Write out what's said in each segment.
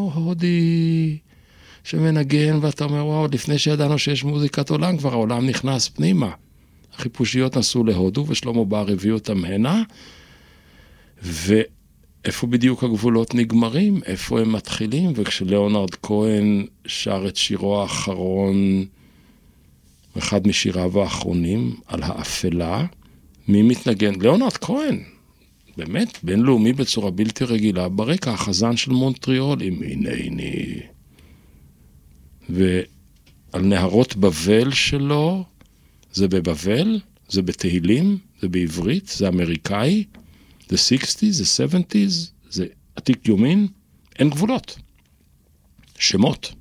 הודי שמנגן, ואתה אומר, וואו, לפני שידענו שיש מוזיקת עולם, כבר העולם נכנס פנימה. החיפושיות נסעו להודו, ושלמה בר הביא אותם הנה, ואיפה בדיוק הגבולות נגמרים, איפה הם מתחילים, וכשליאונרד כהן שר את שירו האחרון, אחד משיריו האחרונים, על האפלה, מי מתנגן? ליאונרד כהן, באמת, בינלאומי בצורה בלתי רגילה, ברקע החזן של מונטריאול, עם הנה. ועל נהרות בבל שלו, זה בבבל, זה בתהילים, זה בעברית, זה אמריקאי, זה 60s, זה 70s, זה עתיק יומין, אין גבולות. שמות.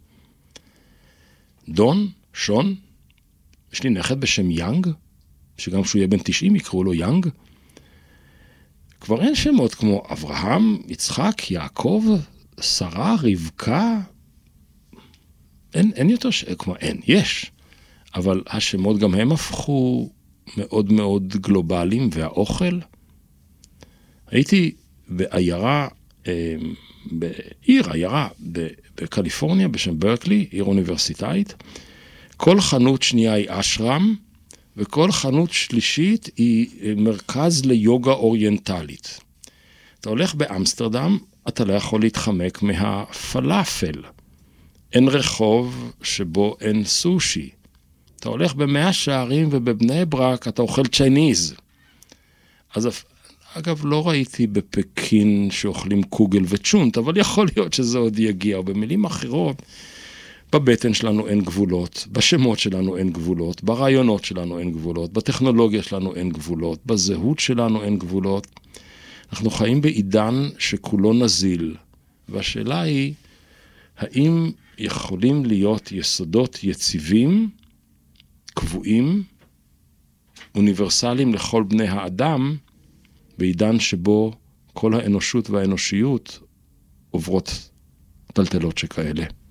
דון, שון, יש לי נכד בשם יאנג, שגם כשהוא יהיה בן 90 יקראו לו יאנג. כבר אין שמות כמו אברהם, יצחק, יעקב, שרה, רבקה. אין יותר כמו אין, יש. אבל השמות גם הם הפכו מאוד מאוד גלובליים, והאוכל. הייתי בעיירה, עיירה בקליפורניה בשם ברקלי, עיר אוניברסיטאית. כל חנות שנייה היא אשרם, וכל חנות שלישית היא מרכז ליוגה אוריינטלית. אתה הולך באמסטרדם, אתה לא יכול להתחמק מהפלאפל. אין רחוב שבו אין סושי. אתה הולך במאה שערים ובבני ברק, אתה אוכל צ'ייניז. אז אגב, לא ראיתי בפקין שאוכלים קוגל וצ'ונט, אבל יכול להיות שזה עוד יגיע. במילים אחרות, בבטן שלנו אין גבולות, בשמות שלנו אין גבולות, ברעיונות שלנו אין גבולות, בטכנולוגיה שלנו אין גבולות, בזהות שלנו אין גבולות. אנחנו חיים בעידן שכולו נזיל, והשאלה היא, האם יכולים להיות יסודות יציבים, קבועים, אוניברסליים לכל בני האדם, בעידן שבו כל האנושות והאנושיות עוברות טלטלות שכאלה.